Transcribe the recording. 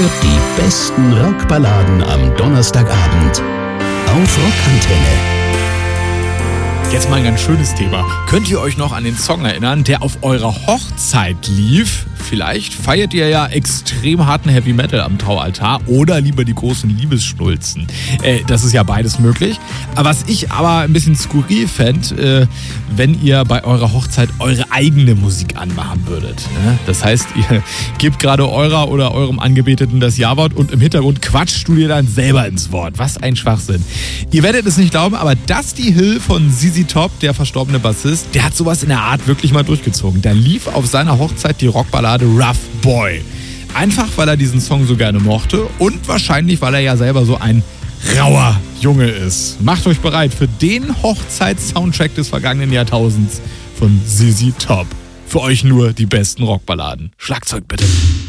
hört die besten Rockballaden am Donnerstagabend auf Rockantenne. Jetzt mal ein ganz schönes Thema. Könnt ihr euch noch an den Song erinnern, der auf eurer Hochzeit lief? Vielleicht feiert ihr ja extrem harten Heavy Metal am Traualtar oder lieber die großen Liebesschnulzen. Das ist ja beides möglich. Was ich aber ein bisschen skurril fände, wenn ihr bei eurer Hochzeit eure eigene Musik anmachen würdet. Das heißt, ihr gebt gerade eurer oder eurem Angebeteten das Ja-Wort und im Hintergrund quatscht du dir dann selber ins Wort. Was ein Schwachsinn. Ihr werdet es nicht glauben, aber Dusty Hill von ZZ Top, der verstorbene Bassist, der hat sowas in der Art wirklich mal durchgezogen. Da lief auf seiner Hochzeit die Rockballade Rough Boy. Einfach, weil er diesen Song so gerne mochte und wahrscheinlich, weil er ja selber so ein rauer Junge ist. Macht euch bereit für den Hochzeits-Soundtrack des vergangenen Jahrtausends von ZZ Top. Für euch nur die besten Rockballaden. Schlagzeug bitte.